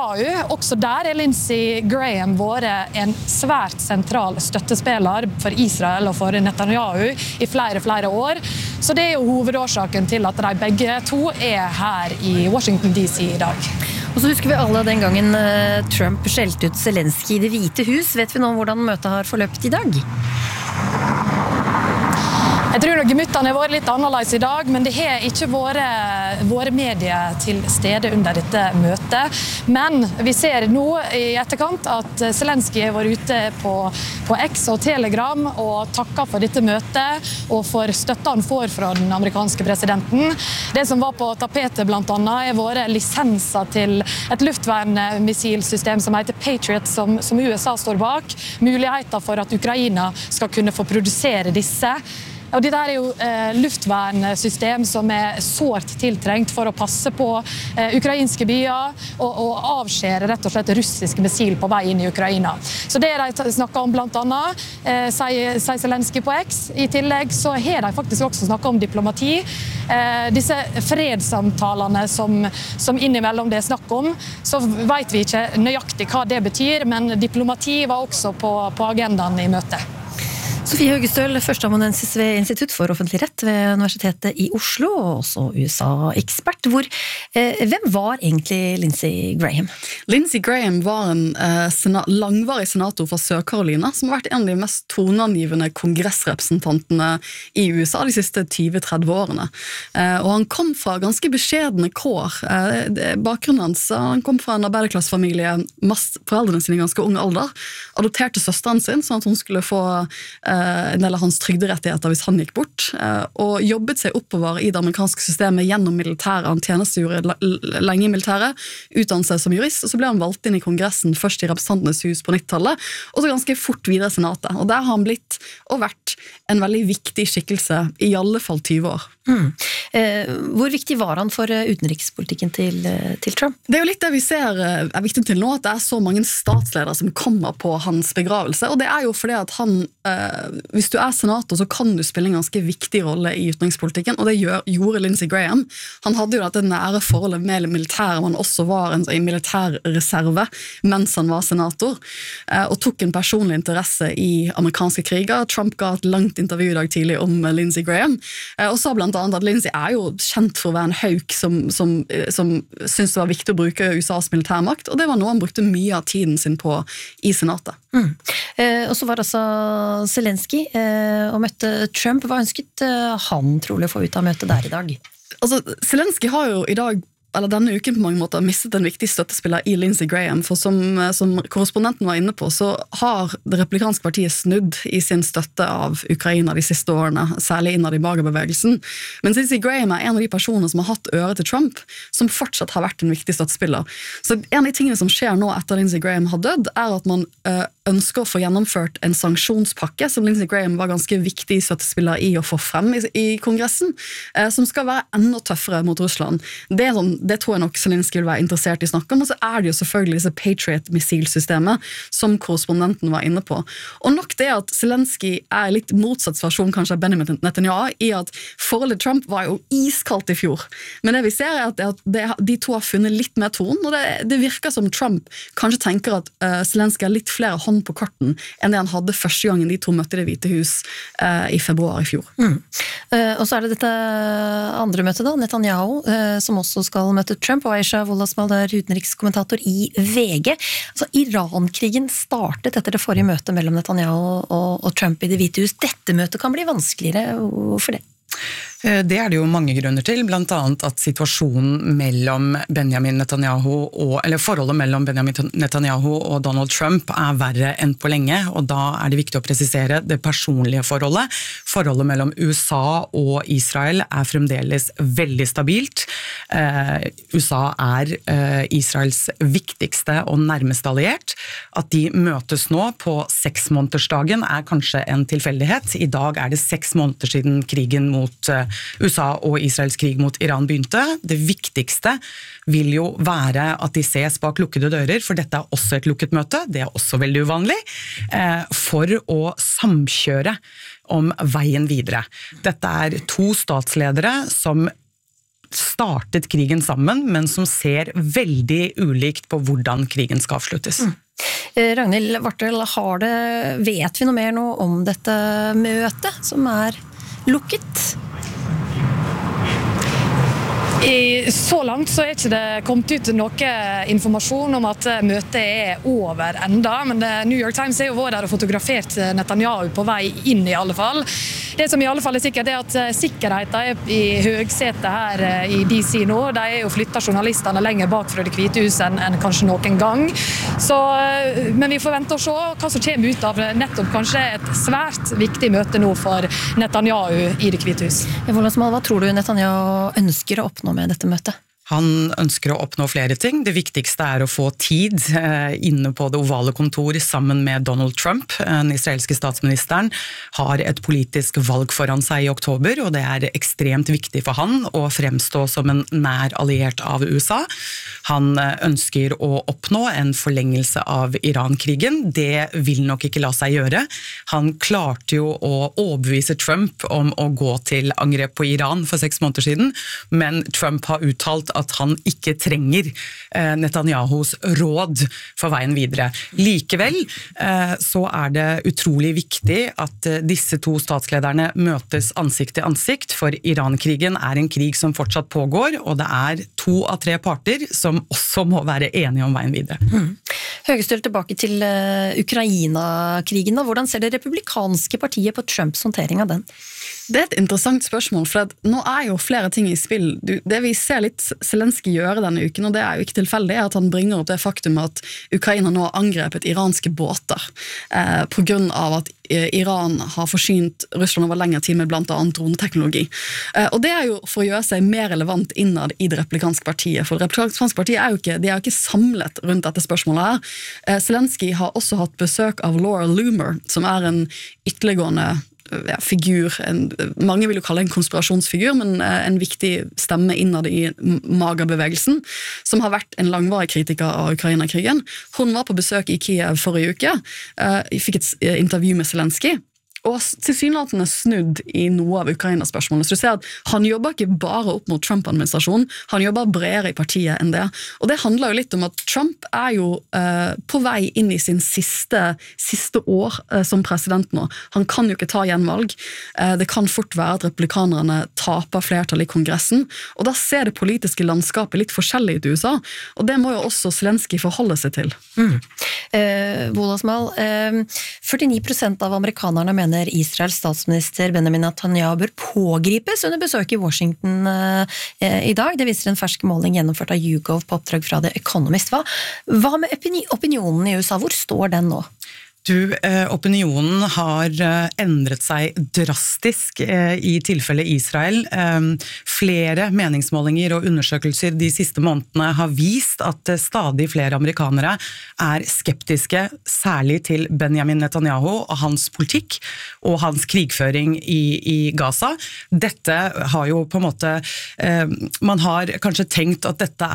Netanyahu. Også der Lindsey Graham vært en svært sentral støttespiller for Israel og for Netanyahu i flere år. Så det jo hovedårsaken til at de begge to her i Washington DC i dag. Og så husker vi alle den gangen Trump skjelte ut Zelensky i Det hvite hus. Vet vi nå hvordan møtet har forløpt i dag? Jeg tror nok gemyttene har vært litt annerledes i dag, men det har ikke vært medier til stede under dette møtet. Men vi ser nå i etterkant at Zelensky har vært ute på X og Telegram og takket for dette møtet og for støtta han får fra den amerikanske presidenten. Det som var på tapetet blant annet har vært lisenser til et luftvernmissilsystem som heter Patriot, som USA står bak. Muligheter for at Ukraina skal kunne få produsere disse. Og det der jo luftvernsystem som sårt tiltrengt for å passe på ukrainske byer og avskjære rett og slett russiske missil på vei inn i Ukraina. Så det de snakket om blant annet, sier Zelensky på X. I tillegg så har de faktisk også snakket om diplomati. Disse fredssamtalene som innimellom det snakk om, så vet vi ikke nøyaktig hva det betyr, men diplomati var også på agendaen i møtet. Sofie Høgestøl, førsteamanuensis ved Institutt for offentlig rett ved Universitetet i Oslo, og også USA-ekspert. Hvem var egentlig Lindsey Graham? Lindsey Graham var en langvarig senator fra Sør-Carolina, som har vært en av de mest toneangivende kongressrepresentantene i USA de siste 20-30 årene. Og han kom fra ganske beskjedne kår. Bakgrunnen hans, han kom fra en arbeiderklassefamilie, foreldrene sine i ganske ung alder, adopterte søsteren sin, sånn at hun skulle få en del av hans trygderettigheter hvis han gikk bort, og jobbet seg oppover i det amerikanske systemet gjennom militæret. Han tjenestegjorde lenge i militæret, utdannet seg som jurist, og så ble han valgt inn i kongressen, først i representantenes hus på 90-tallet, og så ganske fort videre i senatet. Og der har han blitt og vært en veldig viktig skikkelse, i alle fall 20 år. Hvor viktig var han for utenrikspolitikken til Trump? Det jo litt det vi ser viktig til nå, at det så mange statsledere som kommer på hans begravelse, og det jo fordi at han, hvis du senator, så kan du spille en ganske viktig rolle i utenrikspolitikken, og det gjorde Lindsey Graham. Han hadde jo dette nære forholdet med militæret, men også var i militærreserve mens han var senator, og tok en personlig interesse i amerikanske kriger. Trump ga et langt intervju i dag tidlig om Lindsey Graham, og sa blant annet at Lindsey jo kjent for å være en hauk som syntes det var viktig å bruke USAs militærmakt, og det var noe han brukte mye av tiden sin på i senatet. Og så var altså Zelensky og møtte Trump. Hva ønsket han trolig å få ut av møtet der i dag? Altså, Zelensky har jo i dag eller denne uken på mange måter mistet en viktig støttespiller i Lindsey Graham, for som korrespondenten var inne på, så har det republikanske partiet snudd i sin støtte av Ukraina de siste årene, særlig innad i Maga-bevegelsen. Men Lindsey Graham en av de personene som har hatt øre til Trump, som fortsatt har vært en viktig støttespiller. Så en av de tingene som skjer nå etter Lindsey Graham har dødd, at man ønsker å få gjennomført en sanksjonspakke, som Lindsey Graham var ganske viktig støttespiller i å få frem i kongressen, som skal være enda tøffere mot Russland. Det tror jeg nok Zelensky vil være interessert i å snakke om, og så det jo selvfølgelig disse Patriot-missilsystemet som korrespondenten var inne på. Og nok det at Zelensky litt motsatt versjon kanskje av Benjamin Netanyahu, i at forholdet Trump var jo iskaldt i fjor. Men det vi ser at de to har funnet litt mer ton, og det virker som Trump kanskje tenker at Zelensky har litt flere hånd på korten enn det han hadde første gangen de to møtte Det hvite hus i februar i fjor. Og så det dette andre møtet da, Netanyahu, som også skal møte Trump, og Aisha Wolasmal utenrikskommentator i VG. Altså, Iran-krigen startet etter det forrige møtet mellom Netanyahu og Trump i Det hvite hus. Dette møtet kan bli vanskeligere. Hvorfor det? Det det jo mange grunner til, blant annet at situasjonen mellom Benjamin Netanyahu eller forholdet mellom Benjamin Netanyahu og Donald Trump verre enn på lenge, og da det viktig å presisere det personlige forholdet. Forholdet mellom USA og Israel fremdeles veldig stabilt. USA Israels viktigste og nærmeste alliert. At de møtes nå på 6-månedersdagen kanskje en tilfeldighet. I dag det 6 måneder siden krigen mot USA og Israels krig mot Iran begynte. Det viktigste vil jo være at de ses bak lukkede dører, for dette også et lukket møte, det også veldig uvanlig, for å samkjøre om veien videre. Dette 2 statsledere som startet krigen sammen, men som ser veldig ulikt på hvordan krigen skal avsluttes. Ragnhild Vartel, vet vi noe mer nå om dette møtet som lukket? Så langt så ikke det kommet ut noe informasjon om at møtet over enda, men New York Times jo vært der og fotografert Netanyahu på vei inn i alle fall. Det som i alle fall sikkert at sikkerheten i høgsetet her i DC nå, de jo flyttet journalistene lenger bak fra det hvite huset enn kanskje noen gang. Men vi får vente og se hva som kommer ut av nettopp kanskje et svært viktig møte nå for Netanyahu i det hvite hus. Hva tror du Netanyahu ønsker å oppnå med dette møtet? Han ønsker å oppnå flere ting. Det viktigste å få tid inne på det ovale kontor sammen med Donald Trump. Den israelske statsministeren har et politisk valg foran seg i oktober, og det ekstremt viktig for han å fremstå som en nær alliert av USA. Han ønsker å oppnå en forlengelse av Iran-krigen. Det vil nok ikke la seg gjøre. Han klarte jo å overbevise Trump om å gå til angrep på Iran for 6 måneder siden, men Trump har uttalt at han ikke trenger Netanyahus råd for veien videre. Likevel så det utrolig viktig at disse to statslederne møtes ansikt til ansikt, for Iran-krigen en krig som fortsatt pågår, og det 2 av 3 parter som også må være enige om veien videre. Høgestøl, tilbake til Ukraina-krigen. Hvordan ser det republikanske partiet på Trumps håndtering av den? Det et interessant spørsmål, for nå jo flere ting i spill. Det vi ser litt Zelensky gjøre denne uken, og det jo ikke tilfeldig, at han bringer opp det faktum at Ukraina nå har angrepet iranske båter på grunn av at Iran har forsynt Russland over lengre tid med blant annet droneteknologi. Og det jo for å gjøre seg mer relevant innad i det republikanske partiet, for det republikanske partiet de jo ikke samlet rundt dette spørsmålet her. Zelensky har også hatt besøk av Laura Loomer, som en ytterliggående figur, mange vil jo kalle en konspirasjonsfigur, men en viktig stemme innad i MAGA-bevegelsen, som har vært en langvarig kritiker av Ukraina-krigen. Hun var på besøk i Kiev forrige uke, fikk et intervju med Zelensky, og tilsynelatende snudd i noe av Ukraina-spørsmålene. Så du ser at han jobber ikke bare opp mot Trump-administrasjonen, han jobber bredere i partiet enn det. Og det handler jo litt om at Trump jo på vei inn i sin siste år som president nå. Han kan jo ikke ta gjenvalg. Det kan fort være at republikanerne taper flertall i kongressen, og da ser det politiske landskapet litt forskjellig ut i USA, og det må jo også Zelensky forholde seg til. Wolasmal, 49% av amerikanerne mener Israels statsminister Benjamin Netanyahu bør pågripes under besøk i Washington i dag. Det viser en fersk måling gjennomført av YouGov på oppdrag fra The Economist. Hva med opinionen i USA? Hvor står den nå? Opinionen har endret seg drastisk i tilfelle Israel. Flere meningsmålinger og undersøkelser de siste månedene har vist at stadig flere amerikanere skeptiske, særlig til Benjamin Netanyahu og hans politikk og hans krigføring i Gaza. Dette har jo på en måte, man har kanskje tenkt at dette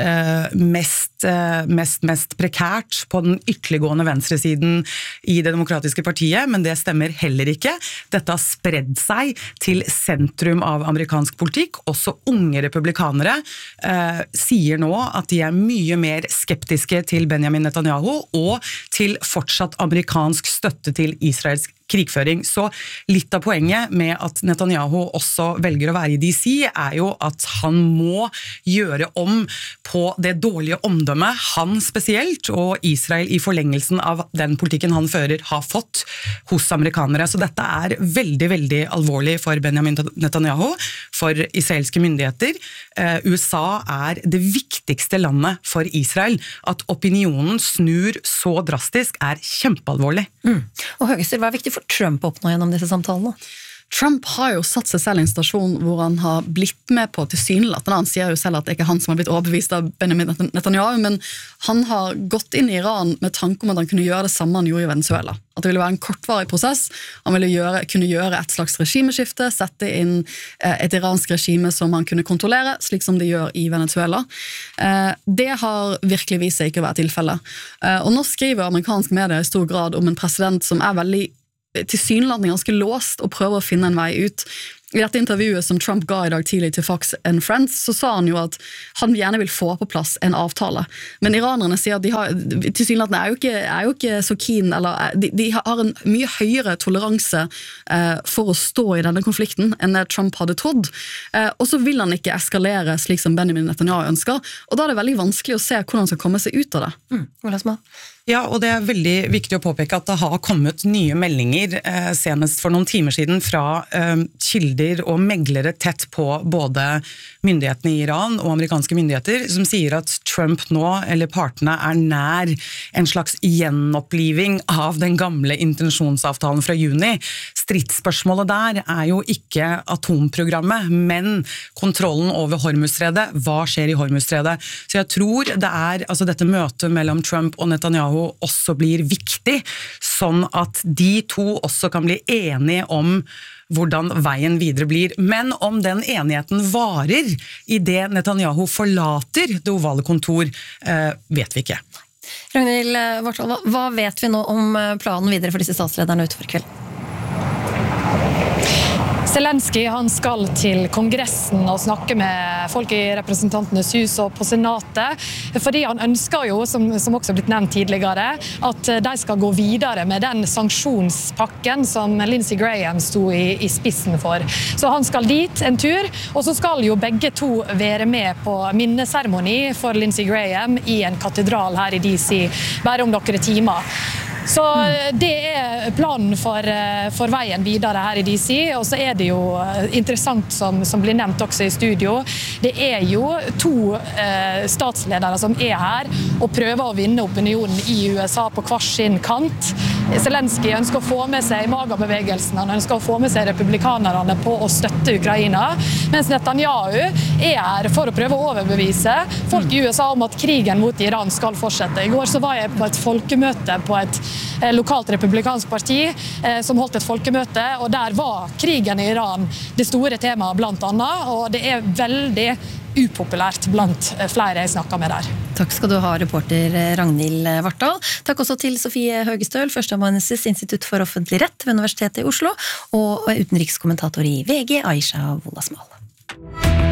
mest prekært på den ytterliggående venstresiden i det demokratiske partiet, men det stemmer heller ikke. Dette har spredd seg til sentrum av amerikansk politikk. Også unge republikanere sier nå at de mye mer skeptiske til Benjamin Netanyahu og til fortsatt amerikansk støtte til Israels krigføring. Så litt av poenget med at Netanyahu også velger å være i DC jo at han må gjøre om på det dårlige omdømmet han spesielt, og Israel i forlengelsen av den politikken han fører, har fått hos amerikanere. Så dette veldig, veldig alvorlig for Benjamin Netanyahu, for israelske myndigheter. USA det viktigste landet for Israel. At opinionen snur så drastisk kjempealvorlig. Og Høgestøl, hva viktig for Trump å oppnå gjennom disse samtalene? Trump har jo satt seg selv i en stasjon hvor han har blitt med på tilsynelatende. Han sier jo selv at det ikke han som har blitt overbevist av Benjamin Netanyahu, men han har gått inn i Iran med tanke om at han kunne gjøre det samme han gjorde i Venezuela. At det ville være en kortvarig prosess. Han ville kunne gjøre et slags regimeskifte, sette inn et iransk regime som han kunne kontrollere, slik som de gjør i Venezuela. Det har virkelig vist seg ikke å være tilfellet. Og nå skriver amerikansk media i stor grad om en president som veldig tilsynelatende ganske låst og prøver å finne en vei ut. I dette intervjuet som Trump ga I dag tidlig til Fox and Friends, så sa han jo at han gjerne vil få på plass en avtale. Men iranerne sier at de har, tilsynelatende er jo ikke så keen, eller de har en mye høyere toleranse for å stå I denne konflikten enn det Trump hadde trodd. Og så vil han ikke eskalere slik som Benjamin Netanyahu ønsker, og da er det veldig vanskelig å se hvordan han skal komme seg ut av det. Ja, og det veldig viktig å påpeke at det har kommet nye meldinger senest for noen timer siden fra kilder og meglere tett på både myndighetene I Iran og amerikanske myndigheter som sier at Trump nå, eller partene, nær en slags gjenoppliving av den gamle intensjonsavtalen fra juni. Stridsspørsmålet der jo ikke atomprogrammet, men kontrollen over Hormuzstredet. Hva skjer I Hormuzstredet? Så jeg tror det altså dette møtet mellom Trump og Netanyahu også blir viktig, sånn at de to også kan bli enige om hvordan veien videre blir. Men om den enigheten varer I det Netanyahu forlater det ovale kontor, vet vi ikke. Ragnhild Vartdal, hva vet vi nå om planen videre for disse statslederne utover kvelden? Zelensky han skal til Kongressen og snakke med folk I representantenes hus og på senatet, fordi han ønsker jo, som også blitt nevnt tidligere, at de skal gå videre med den sanksjonspakken som Lindsey Graham sto I spissen for. Så han skal dit en tur, og så skal jo begge to være med på minneseremoni for Lindsey Graham I en katedral her I DC, bare om noen timer. Så det planen for veien videre her I DC, og så det jo interessant som blir nevnt også I studio. Det jo to statsledere som her og prøver å vinne opinionen I USA på hver sin kant. Zelensky ønsker å få med seg MAGA-bevegelsen, han ønsker å få med seg republikanerne på å støtte Ukraina, mens Netanyahu her for å prøve å overbevise folk I USA om at krigen mot Iran skal fortsette. I går så var jeg på et folkemøte på et lokalt republikansk parti som holdt et folkemøte, og der var krigen I Iran det store temaet blant annet, og det veldig upopulært blant flere jeg snakket med der. Takk skal du ha, reporter Ragnhild Vartdal. Takk også til Sofie Høgestøl, førsteamanuensis Institutt for offentlig rett ved Universitetet I Oslo, og utenrikskommentator I VG, Aisha Wolasmal.